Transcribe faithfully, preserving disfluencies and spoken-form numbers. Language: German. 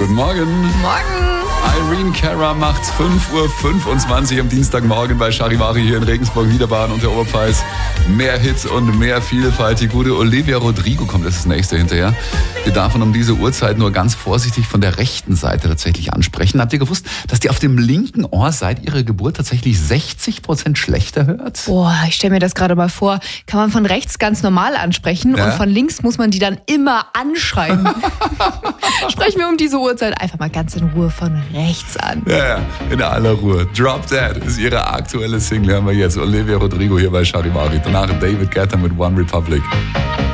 Guten Morgen. Morgen. Irene Cara macht's fünf Uhr fünfundzwanzig am Dienstagmorgen bei Charivari hier in Regensburg, Niederbayern und der Oberpfalz. Mehr Hits und mehr Vielfalt. Die gute Olivia Rodrigo kommt als das nächste hinterher. Wir darf man um diese Uhrzeit nur ganz vorsichtig von der rechten Seite tatsächlich ansprechen. Habt ihr gewusst, dass die auf dem linken Ohr seit ihrer Geburt tatsächlich sechzig Prozent schlechter hört? Boah, ich stelle mir das gerade mal vor. Kann man von rechts ganz normal ansprechen Ja? und von links muss man die dann immer anschreien. Sprechen wir um diese Uhrzeit einfach mal ganz in Ruhe von rechts an. Ja, ja, in aller Ruhe. Drop Dead ist ihre aktuelle Single, haben wir jetzt. Olivia Rodrigo hier bei Charivari. Danach David Guetta mit One Republic.